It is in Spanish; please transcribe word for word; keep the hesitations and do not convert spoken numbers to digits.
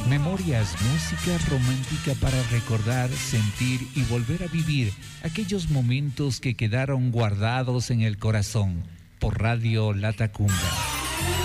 Memorias, música romántica para recordar, sentir y volver a vivir aquellos momentos que quedaron guardados en el corazón. Por Radio La Tacunga.